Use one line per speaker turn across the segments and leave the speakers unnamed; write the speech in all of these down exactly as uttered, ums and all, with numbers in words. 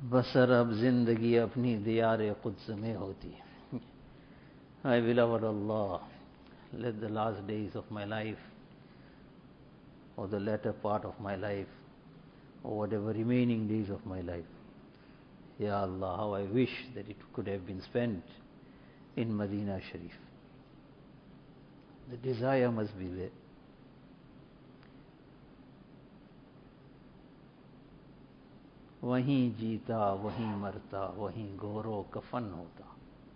बसर अब जिंदगी अपनी दियार कुद्स में होती. My beloved Allah, let the last days of my life, or the latter part of my life, or whatever remaining days of my life, Ya Allah, how I wish that it could have been spent in Medina Sharif. The desire must be there. वहीं जीता वहीं मरता वहीं गोरो कफन होता.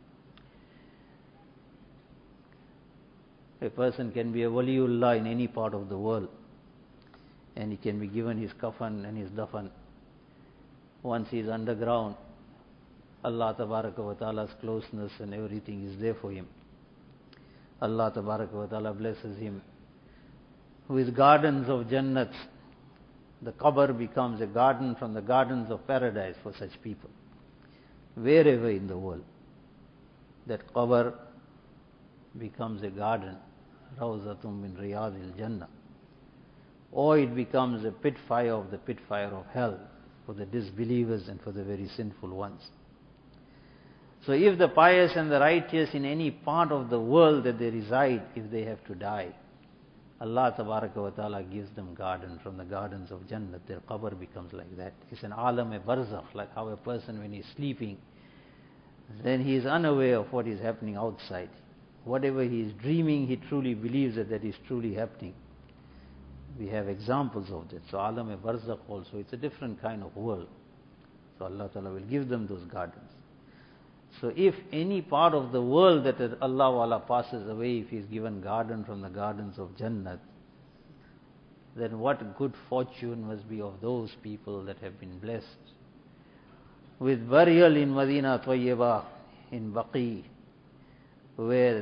A person can be a waliullah in any part of the world, and he can be given his kafan and his dafan. Once he is underground, Allah Tabaraka wa Ta'ala's closeness and everything is there for him. Allah Tabaraka wa Ta'ala blesses him with gardens of Jannat. The qabr becomes a garden from the gardens of paradise for such people, wherever in the world. That qabr becomes a garden, Rawzatum min Riyadil Jannah. Or it becomes a pit fire of the pit fire of hell for the disbelievers and for the very sinful ones. So if the pious and the righteous in any part of the world that they reside, if they have to die, Allah Tabaraka wa Ta'ala gives them garden from the gardens of Jannah. Their qabr becomes like that. It's an alam-e-barzakh, like how a person when he's sleeping, then he is unaware of what is happening outside. Whatever he is dreaming, he truly believes that that is truly happening. We have examples of that. So alam-e-barzakh also, it's a different kind of world. So Allah Ta'ala will give them those gardens. So if any part of the world that Allah Wa'ala passes away, if he is given garden from the gardens of Jannat, then what good fortune must be of those people that have been blessed with burial in Medina Tayyibah, in Baqi, where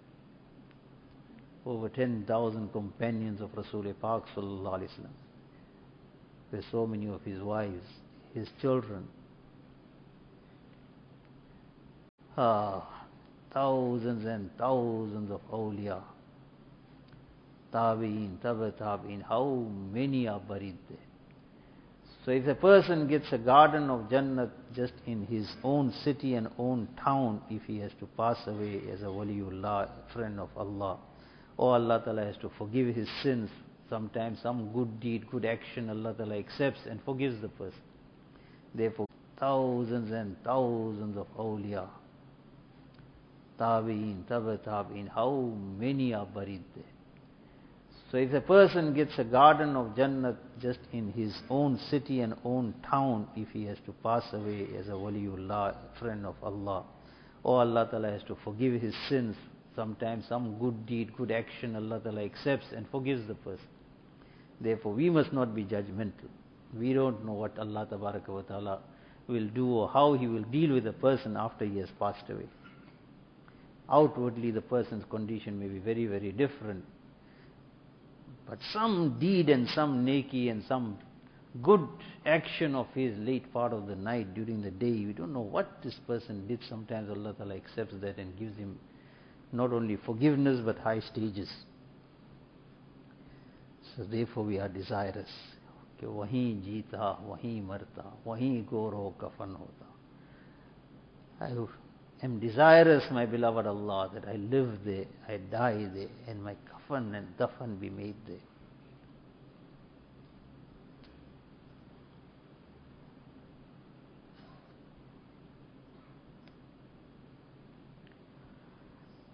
over ten thousand companions of Rasul Pak Sallallahu Alaihi Wasallam, where so many of his wives, his children, Ah, thousands and thousands of awliya, tabi'in, taba tabi'in, how many are buried there. So if a person gets a garden of Jannat just in his own city and own town, if he has to pass away as a waliullah, friend of Allah, or Allah Ta'ala has to forgive his sins, sometimes some good deed, good action, Allah Ta'ala accepts and forgives the person. Therefore, thousands and thousands of awliya, tabi'in, taba tabi'in, how many are buried there. So if a person gets a garden of Jannat just in his own city and own town, if he has to pass away as a waliullah, friend of Allah, or Allah Ta'ala has to forgive his sins, sometimes some good deed, good action, Allah Ta'ala accepts and forgives the person. Therefore, we must not be judgmental. We don't know what Allah Tabaraka wa Ta'ala will do or how he will deal with a person after he has passed away. Outwardly, the person's condition may be very, very different. But some deed and some neki and some good action of his late part of the night during the day, we don't know what this person did. Sometimes Allah Ta'ala accepts that and gives him not only forgiveness but high stages. So therefore we are desirous कि वहीं जीता, वहीं मरता, वहीं गोरो कफन होता. I am desirous, my beloved Allah, that I live there, I die there, and my kafan and dafan be made there.